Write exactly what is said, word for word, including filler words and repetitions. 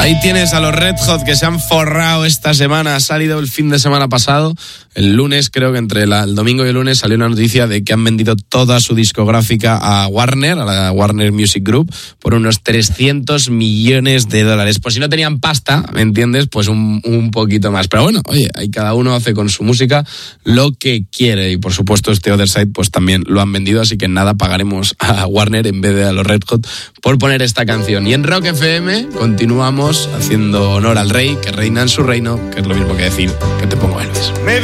Ahí tienes a los Red Hot que se han forrado esta semana. Ha salido el fin de semana pasado, el lunes, creo que entre la, el domingo y el lunes salió una noticia de que han vendido toda su discográfica a Warner, a la Warner Music Group, por unos trescientos millones de dólares. Pues si no tenían pasta, ¿me entiendes? Pues un, un poquito más. Pero bueno, oye, ahí cada uno hace con su música lo que quiere. Y por supuesto este Other Side pues también lo han vendido, así que nada, pagaremos a Warner en vez de a los Red Hot por poner esta canción. Y en Rock F M continuamos haciendo honor al rey, que reina en su reino, que es lo mismo que decir que te pongo Elvis.